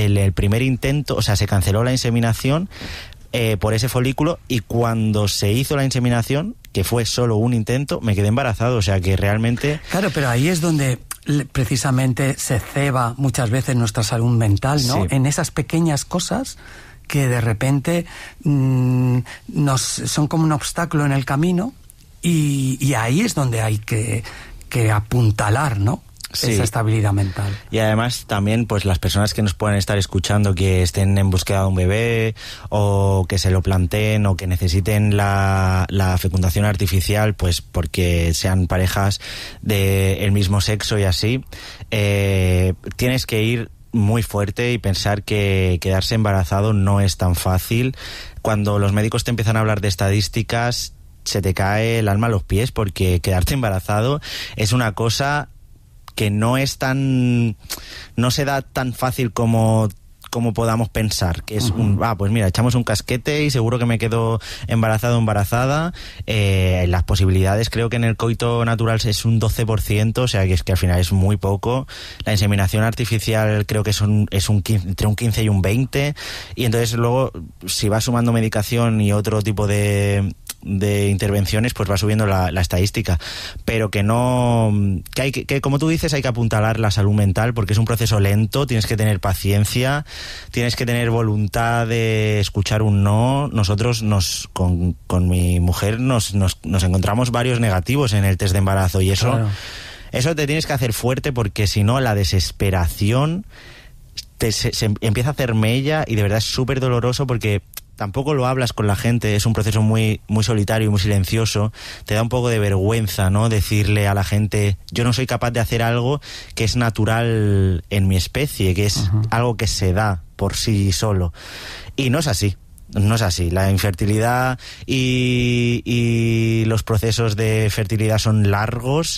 el primer intento, o sea, se canceló la inseminación por ese folículo, y cuando se hizo la inseminación, que fue solo un intento, me quedé embarazado, o sea que realmente... Claro, pero ahí es donde precisamente se ceba muchas veces nuestra salud mental, ¿no? Sí. En esas pequeñas cosas que de repente son como un obstáculo en el camino, y ahí es donde hay que apuntalar, ¿no? Sí. Esa estabilidad mental. Y además también, pues las personas que nos puedan estar escuchando, que estén en búsqueda de un bebé, o que se lo planteen, o que necesiten la fecundación artificial, pues porque sean parejas del mismo sexo y así, tienes que ir muy fuerte y pensar que quedarse embarazado no es tan fácil. Cuando los médicos te empiezan a hablar de estadísticas, se te cae el alma a los pies, porque quedarte embarazado es una cosa que no se da tan fácil como podamos pensar, que es pues mira, echamos un casquete y seguro que me quedo embarazado o embarazada. Las posibilidades, creo que en el coito natural es un 12%, o sea que es que al final es muy poco. La inseminación artificial creo que es entre un 15 y un 20, y entonces luego, si vas sumando medicación y otro tipo de intervenciones, pues va subiendo la estadística, pero que como tú dices, hay que apuntalar la salud mental, porque es un proceso lento, tienes que tener paciencia, tienes que tener voluntad de escuchar un no. Nosotros con mi mujer nos encontramos varios negativos en el test de embarazo, y eso, claro, eso te tienes que hacer fuerte, porque si no, la desesperación se empieza a hacer mella, y de verdad es súper doloroso, porque tampoco lo hablas con la gente, es un proceso muy, muy solitario y muy silencioso. Te da un poco de vergüenza, ¿no?, decirle a la gente, yo no soy capaz de hacer algo que es natural en mi especie, que es algo que se da por sí solo. Y no es así. No es así. La infertilidad y los procesos de fertilidad son largos,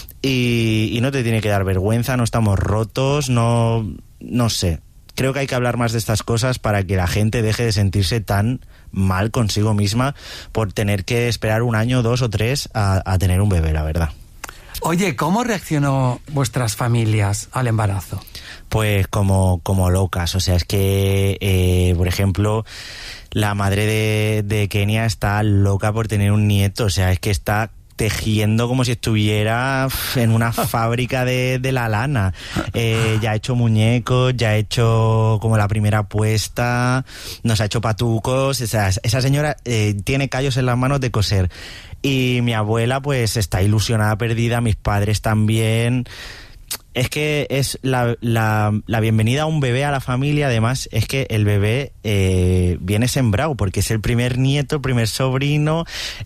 y no te tiene que dar vergüenza, no estamos rotos, no sé. Creo que hay que hablar más de estas cosas para que la gente deje de sentirse tan mal consigo misma por tener que esperar 1 año, 2 o 3 a tener un bebé, la verdad. Oye, ¿cómo reaccionó vuestras familias al embarazo? Pues como locas. O sea, es que, por ejemplo, la madre de Kenia está loca por tener un nieto. O sea, es que está tejiendo como si estuviera en una fábrica de la lana. Ya ha hecho muñecos, ya ha hecho como la primera apuesta, nos ha hecho patucos. O sea, esa señora tiene callos en las manos de coser. Y mi abuela pues está ilusionada, perdida, mis padres también. Es que es la bienvenida a un bebé a la familia. Además, es que el bebé viene sembrado, porque es el primer nieto, el primer sobrino,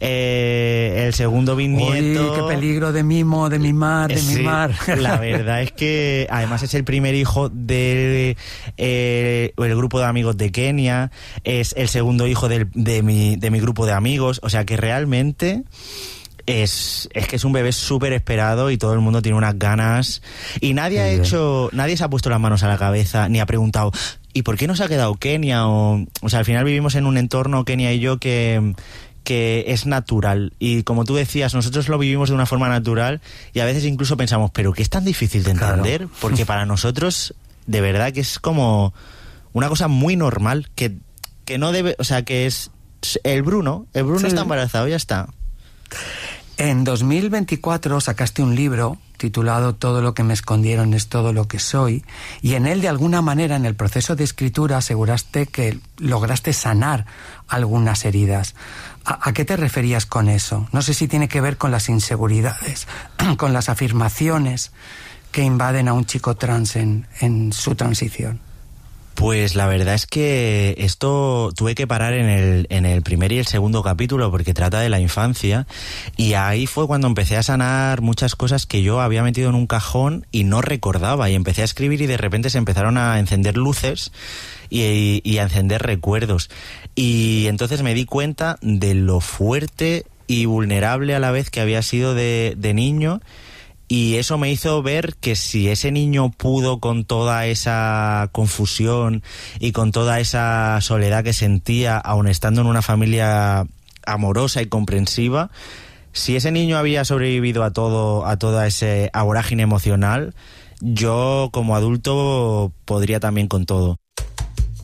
el segundo bisnieto. ¡Uy, qué peligro de mimar! La verdad es que además es el primer hijo del el grupo de amigos de Kenia, es el segundo hijo de mi grupo de amigos. O sea que realmente... Es que es un bebé súper esperado, y todo el mundo tiene unas ganas, y nadie se ha puesto las manos a la cabeza ni ha preguntado ¿y por qué no se ha quedado Kenia? O sea, al final vivimos en un entorno, Kenia y yo, que es natural, y como tú decías, nosotros lo vivimos de una forma natural, y a veces incluso pensamos, pero ¿qué es tan difícil de entender? Claro. Porque para nosotros de verdad que es como una cosa muy normal, que no debe, o sea, que es el Bruno sí. Está embarazado, ya está. En 2024 sacaste un libro titulado Todo lo que me escondieron es todo lo que soy, y en él, de alguna manera, en el proceso de escritura, aseguraste que lograste sanar algunas heridas. ¿A qué te referías con eso? No sé si tiene que ver con las inseguridades, con las afirmaciones que invaden a un chico trans en su transición. Pues la verdad es que esto tuve que parar en el primer y el segundo capítulo, porque trata de la infancia, y ahí fue cuando empecé a sanar muchas cosas que yo había metido en un cajón y no recordaba, y empecé a escribir, y de repente se empezaron a encender luces y a encender recuerdos, y entonces me di cuenta de lo fuerte y vulnerable a la vez que había sido de niño. Y eso me hizo ver que si ese niño pudo, con toda esa confusión y con toda esa soledad que sentía, aun estando en una familia amorosa y comprensiva, si ese niño había sobrevivido a toda ese vorágine emocional, yo como adulto podría también con todo.